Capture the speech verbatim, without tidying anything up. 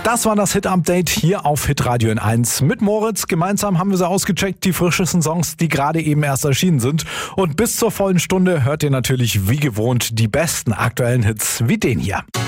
Das war das Hit-Update hier auf Hitradio N eins. Mit Moritz gemeinsam haben wir sie ausgecheckt, die frischesten Songs, die gerade eben erst erschienen sind. Und bis zur vollen Stunde hört ihr natürlich wie gewohnt die besten aktuellen Hits wie den hier.